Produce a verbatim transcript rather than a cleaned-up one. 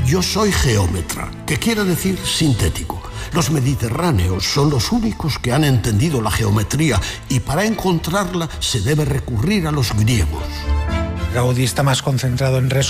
Yo soy geómetra, que quiere decir sintético. Los mediterráneos son los únicos que han entendido la geometría y para encontrarla se debe recurrir a los griegos. Gaudí está más concentrado en